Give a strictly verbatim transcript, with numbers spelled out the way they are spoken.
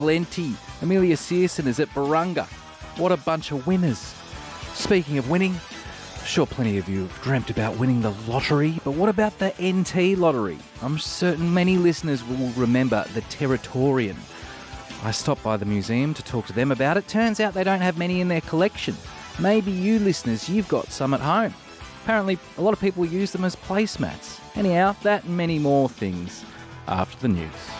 Plenty. Amelia Searson is at Barunga. What a bunch of winners. Speaking of winning, sure plenty of you have dreamt about winning the lottery, but what about the N T lottery? I'm certain many listeners will remember the Territorian. I stopped by the museum to talk to them about it. Turns out they don't have many in their collection. Maybe you listeners, you've got some at home. Apparently, a lot of people use them as placemats. Anyhow, that and many more things after the news.